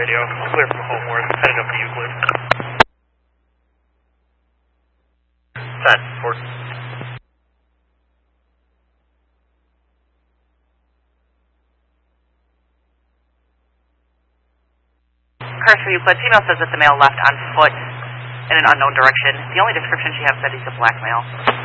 radio. Clear from Homeworth, headed up to Euclid. 10, 4. Cars for Euclid. Female says that the male left on foot in an unknown direction. The only description she has said he's a black male.